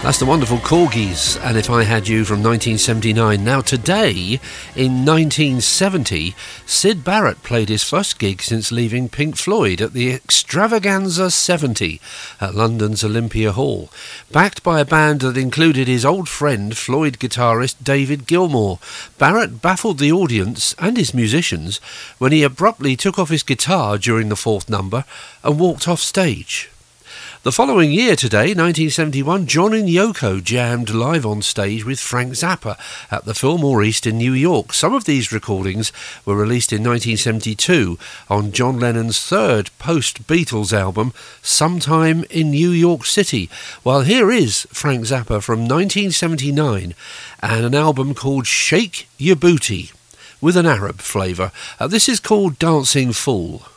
That's the wonderful Corgis, and If I Had You from 1979. Now today, in 1970, Syd Barrett played his first gig since leaving Pink Floyd at the Extravaganza 70 at London's Olympia Hall, backed by a band that included his old friend Floyd guitarist David Gilmour. Barrett baffled the audience and his musicians when he abruptly took off his guitar during the fourth number and walked off stage. The following year today, 1971, John and Yoko jammed live on stage with Frank Zappa at the Fillmore East in New York. Some of these recordings were released in 1972 on John Lennon's third post-Beatles album, Sometime in New York City. While here is Frank Zappa from 1979 and an album called Shake Your Booty with an Arab flavour. This is called Dancing Fool.